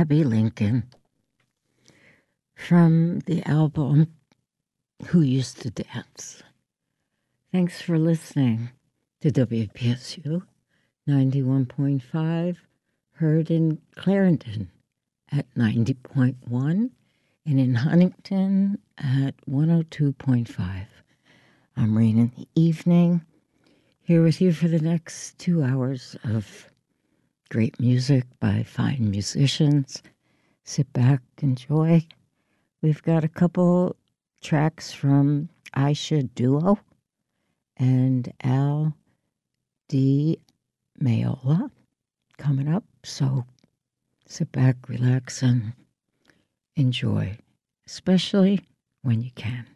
Abby Lincoln from the album Who Used to Dance. Thanks for listening to WPSU 91.5, heard in Clarendon at 90.1 and in Huntington at 102.5. I'm Rain in the Evening, here with you for the next 2 hours of great music by fine musicians. Sit back, enjoy. We've got a couple tracks from Aisha Duo and Al Di Meola coming up, so sit back, relax, and enjoy, especially when you can.